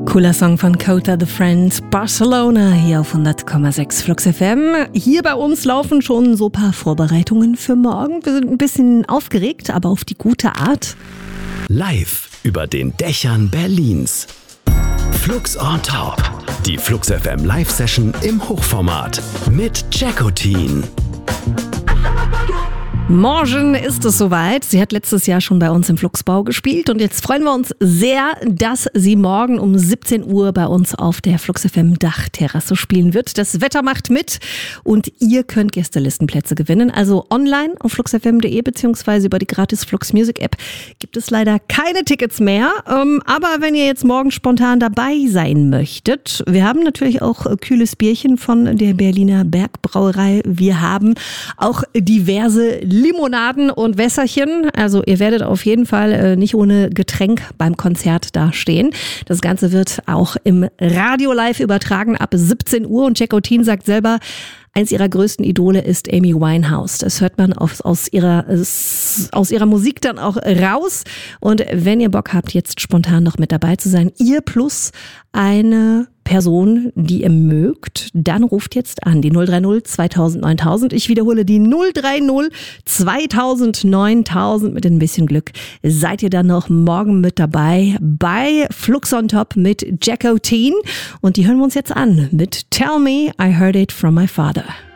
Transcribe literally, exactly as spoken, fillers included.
Cooler Song von Kota the Friend, Barcelona, hier auf hundert Komma sechs Flux F M. Hier bei uns laufen schon so ein paar Vorbereitungen für morgen. Wir sind ein bisschen aufgeregt, aber auf die gute Art. Live über den Dächern Berlins. Flux on Top. Die Flux F M Live-Session im Hochformat mit Jackotin. Morgen ist es soweit. Sie hat letztes Jahr schon bei uns im Fluxbau gespielt und jetzt freuen wir uns sehr, dass sie morgen um siebzehn Uhr bei uns auf der Flux F M Dachterrasse spielen wird. Das Wetter macht mit und ihr könnt Gästelistenplätze gewinnen. Also online auf flux f m punkt de beziehungsweise über die gratis Flux Music App gibt es leider keine Tickets mehr. Aber wenn ihr jetzt morgen spontan dabei sein möchtet, wir haben natürlich auch kühles Bierchen von der Berliner Bergbrauerei. Wir haben auch diverse Limonaden und Wässerchen. Also ihr werdet auf jeden Fall äh, nicht ohne Getränk beim Konzert da stehen. Das Ganze wird auch im Radio live übertragen ab siebzehn Uhr und Jackotin sagt selber, eins ihrer größten Idole ist Amy Winehouse. Das hört man aus, aus, ihrer, aus ihrer Musik dann auch raus. Und wenn ihr Bock habt, jetzt spontan noch mit dabei zu sein, ihr plus eine Person, die ihr mögt, dann ruft jetzt an die null drei null zweitausend neuntausend. Ich wiederhole die null drei null zweitausend neuntausend. Mit ein bisschen Glück seid ihr dann noch morgen mit dabei bei Flux on Top mit Jackotin. Und die hören wir uns jetzt an mit Tell Me I Heard It From My Father.